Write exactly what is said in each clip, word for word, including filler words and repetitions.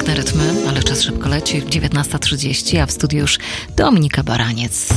Piękne rytmy, ale czas szybko leci. dziewiętnasta trzydzieści, a w studiu już Dominika Baraniec.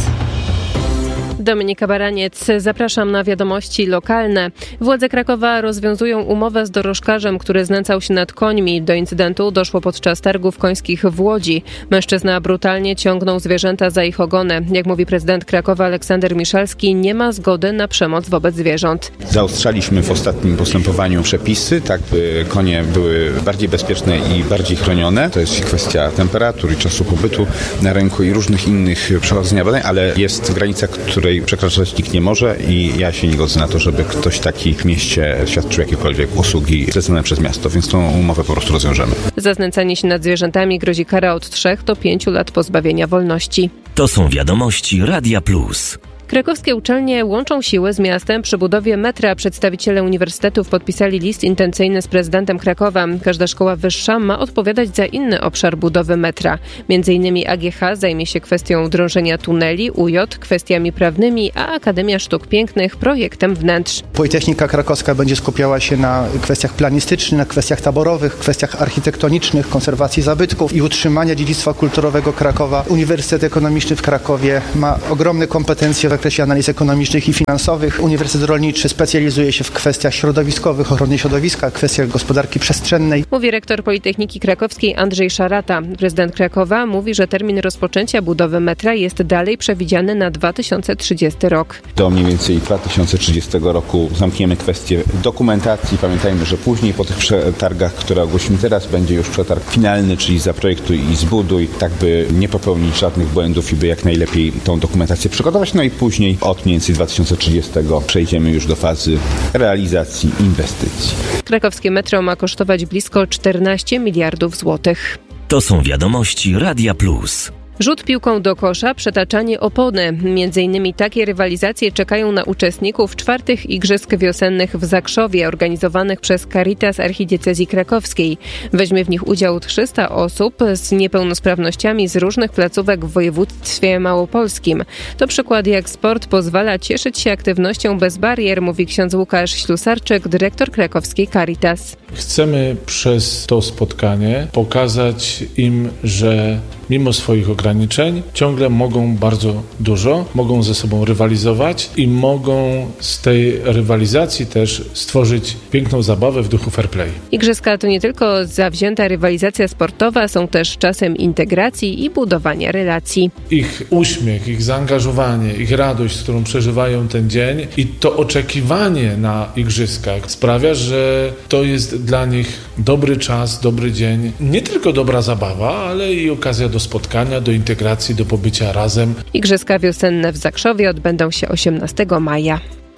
Dominika Baraniec, zapraszam na wiadomości lokalne. Władze Krakowa rozwiązują umowę z dorożkarzem, który znęcał się nad końmi. Do incydentu doszło podczas targów końskich w Łodzi. Mężczyzna brutalnie ciągnął zwierzęta za ich ogony. Jak mówi prezydent Krakowa Aleksander Miszalski, nie ma zgody na przemoc wobec zwierząt. Zaostrzaliśmy w ostatnim postępowaniu przepisy, tak by konie były bardziej bezpieczne i bardziej chronione. To jest kwestia temperatury, czasu pobytu na rynku i różnych innych przechodzenia badań, ale jest granica, której przekraczać nikt nie może i ja się nie godzę na to, żeby ktoś taki w mieście świadczył jakiekolwiek usługi zlecone przez miasto, więc tą umowę po prostu rozwiążemy. Za znęcanie się nad zwierzętami grozi kara od trzech do pięciu lat pozbawienia wolności. To są wiadomości Radia Plus. Krakowskie uczelnie łączą siły z miastem przy budowie metra. Przedstawiciele uniwersytetów podpisali list intencyjny z prezydentem Krakowa. Każda szkoła wyższa ma odpowiadać za inny obszar budowy metra. Między innymi A G H zajmie się kwestią drążenia tuneli, U J kwestiami prawnymi, a Akademia Sztuk Pięknych projektem wnętrz. Politechnika Krakowska będzie skupiała się na kwestiach planistycznych, na kwestiach taborowych, kwestiach architektonicznych, konserwacji zabytków i utrzymania dziedzictwa kulturowego Krakowa. Uniwersytet Ekonomiczny w Krakowie ma ogromne kompetencje w zakresie analiz ekonomicznych i finansowych. Uniwersytet Rolniczy specjalizuje się w kwestiach środowiskowych, ochrony środowiska, kwestiach gospodarki przestrzennej. Mówi rektor Politechniki Krakowskiej Andrzej Szarata. Prezydent Krakowa mówi, że termin rozpoczęcia budowy metra jest dalej przewidziany na dwa tysiące trzydziesty rok. Do mniej więcej dwa tysiące trzydziestego roku zamkniemy kwestię dokumentacji. Pamiętajmy, że później po tych przetargach, które ogłosimy teraz, będzie już przetarg finalny, czyli zaprojektuj i zbuduj, tak by nie popełnić żadnych błędów i by jak najlepiej tą dokumentację przygotować. No i później Później od mniej więcej dwa tysiące trzydziestego przejdziemy już do fazy realizacji inwestycji. Krakowskie metro ma kosztować blisko czternaście miliardów złotych. To są wiadomości Radia Plus. Rzut piłką do kosza, przetaczanie opony. Między innymi takie rywalizacje czekają na uczestników czwartych Igrzysk Wiosennych w Zakrzowie, organizowanych przez Caritas Archidiecezji Krakowskiej. Weźmie w nich udział trzysta osób z niepełnosprawnościami z różnych placówek w województwie małopolskim. To przykład, jak sport pozwala cieszyć się aktywnością bez barier, mówi ksiądz Łukasz Ślusarczyk, dyrektor krakowskiej Caritas. Chcemy przez to spotkanie pokazać im, że mimo swoich ograniczeń ciągle mogą bardzo dużo, mogą ze sobą rywalizować i mogą z tej rywalizacji też stworzyć piękną zabawę w duchu fair play. Igrzyska to nie tylko zawzięta rywalizacja sportowa, są też czasem integracji i budowania relacji. Ich uśmiech, ich zaangażowanie, ich radość, z którą przeżywają ten dzień i to oczekiwanie na igrzyskach sprawia, że to jest dla nich dobry czas, dobry dzień. Nie tylko dobra zabawa, ale i okazja do spotkania, do integracji, do pobycia razem. Igrzyska wiosenne w Zakrzowie odbędą się osiemnastego maja.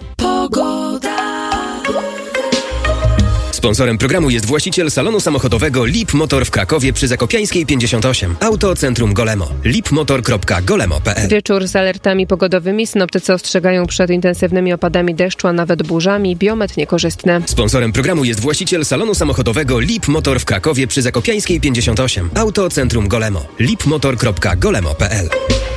Sponsorem programu jest właściciel salonu samochodowego Lip Motor w Krakowie przy Zakopiańskiej pięćdziesiąt osiem. Auto Centrum Golemo. lipmotor kropka golemo kropka pe el. Wieczór z alertami pogodowymi. Synoptycy ostrzegają przed intensywnymi opadami deszczu, a nawet burzami. Biometr niekorzystny. Sponsorem programu jest właściciel salonu samochodowego Lip Motor w Krakowie przy Zakopiańskiej pięćdziesiąt osiem. Auto Centrum Golemo. lipmotor kropka golemo kropka pe el.